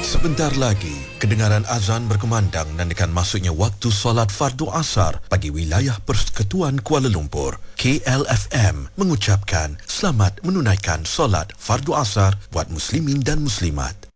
Sebentar lagi, kedengaran azan berkumandang nandakan masuknya waktu solat fardu asar bagi wilayah Persekutuan Kuala Lumpur. KLFM mengucapkan selamat menunaikan solat fardu asar buat muslimin dan muslimat.